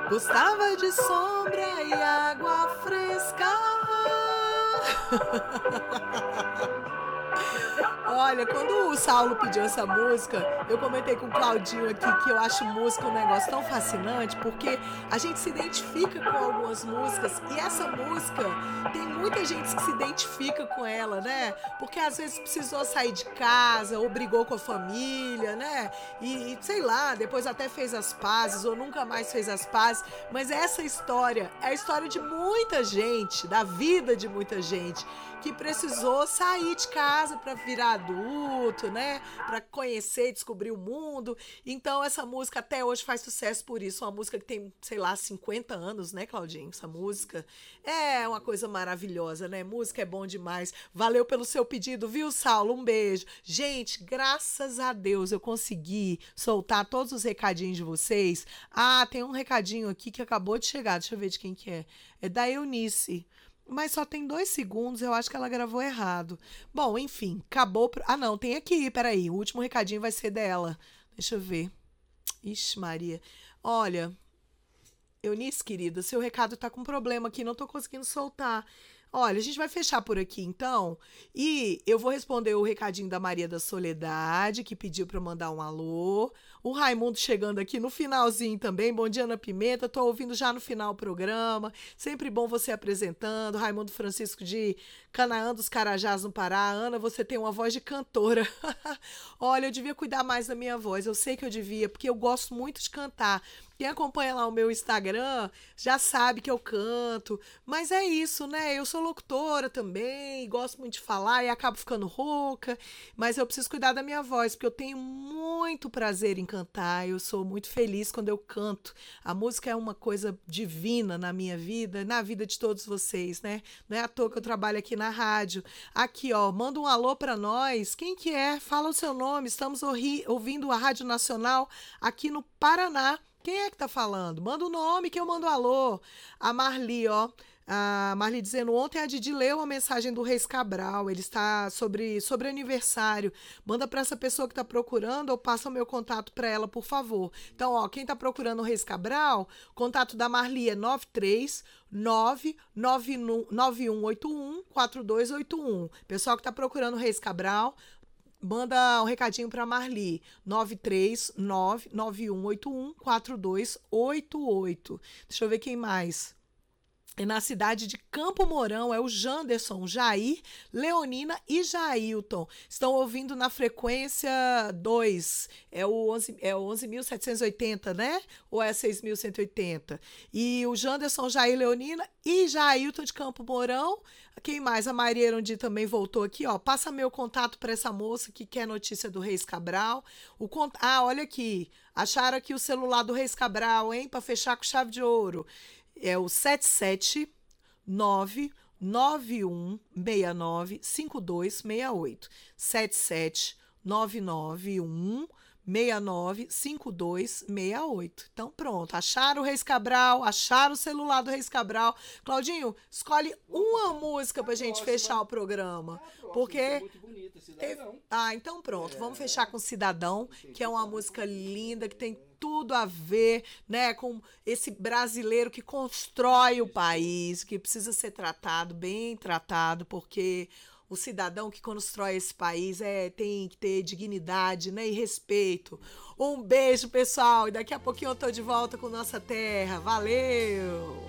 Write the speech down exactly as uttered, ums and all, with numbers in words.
Gostava de sombra e água fresca. Olha, quando o Saulo pediu essa música, eu comentei com o Claudinho aqui que eu acho música um negócio tão fascinante, porque a gente se identifica com algumas músicas e essa música tem muita gente que se identifica com ela, né? Porque às vezes precisou sair de casa ou brigou com a família, né? E, e sei lá, depois até fez as pazes ou nunca mais fez as pazes, mas essa história é a história de muita gente, da vida de muita gente que precisou sair de casa para virar adulto, né? Para conhecer e descobrir o mundo. Então essa música até hoje faz sucesso por isso. Uma música que tem, sei lá, cinquenta anos, né, Claudinho? Essa música é uma coisa maravilhosa, né? Música é bom demais. Valeu pelo seu pedido, viu, Saulo? Um beijo. Gente, graças a Deus eu consegui soltar todos os recadinhos de vocês. Ah, tem um recadinho aqui que acabou de chegar. Deixa eu ver de quem que é. É da Eunice. Mas só tem dois segundos, eu acho que ela gravou errado. Bom, enfim, acabou. Pro... Ah, não, tem aqui, peraí. O último recadinho vai ser dela. Deixa eu ver. Ixi, Maria. Olha, Eunice, querida, seu recado tá com problema aqui, não tô conseguindo soltar. Olha, a gente vai fechar por aqui então. E eu vou responder o recadinho da Maria da Soledade, que pediu para mandar um alô. O Raimundo chegando aqui no finalzinho também. Bom dia, Ana Pimenta. Tô ouvindo já no final o programa. Sempre bom você apresentando. Raimundo Francisco de Canaã dos Carajás, no Pará. Ana, você tem uma voz de cantora. Olha, eu devia cuidar mais da minha voz. Eu sei que eu devia, porque eu gosto muito de cantar. Quem acompanha lá o meu Instagram já sabe que eu canto, mas é isso, né? Eu sou locutora também, gosto muito de falar e acabo ficando rouca, mas eu preciso cuidar da minha voz, porque eu tenho muito prazer em cantar, eu sou muito feliz quando eu canto. A música é uma coisa divina na minha vida, na vida de todos vocês, né? Não é à toa que eu trabalho aqui na rádio. Aqui, ó, manda um alô para nós. Quem que é? Fala o seu nome. Estamos ouvindo a Rádio Nacional aqui no Paraná. Quem é que tá falando? Manda o nome que eu mando alô. A Marli, ó. A Marli dizendo, ontem a Didi leu a mensagem do Reis Cabral, ele está sobre, sobre aniversário. Manda para essa pessoa que está procurando ou passa o meu contato para ela, por favor. Então, ó, quem está procurando o Reis Cabral, contato da Marli é nove três nove nove um oito um quatro dois oito um. Pessoal que está procurando o Reis Cabral, manda um recadinho para Marli, nove três nove nove um oito um quatro dois oito oito. Deixa eu ver quem mais. É na cidade de Campo Mourão, é o Janderson, Jair, Leonina e Jailton. Estão ouvindo na frequência dois, é o onze, é o onze mil setecentos e oitenta, né? Ou é seis mil cento e oitenta? E o Janderson, Jair, Leonina e Jailton de Campo Mourão. Quem mais? A Maria Erondi também voltou aqui, ó. Passa meu contato para essa moça que quer notícia do Reis Cabral. O cont... Ah, olha aqui. Acharam aqui o celular do Reis Cabral, hein? Para fechar com chave de ouro. É o sete sete nove nove um seis nove cinco dois seis oito. sete sete nove nove um seis nove cinco dois seis oito. Então pronto, acharam o Reis Cabral, acharam o celular do Reis Cabral. Claudinho, escolhe uma música pra gente fechar o programa. Porque é muito bonita, Cidadão. Ah, então pronto, vamos fechar com Cidadão, que é uma música linda, que tem tudo a ver, né, com esse brasileiro que constrói o país, que precisa ser tratado, bem tratado, porque o cidadão que constrói esse país é, tem que ter dignidade, né, e respeito. Um beijo, pessoal, e daqui a pouquinho eu tô de volta com Nossa Terra. Valeu!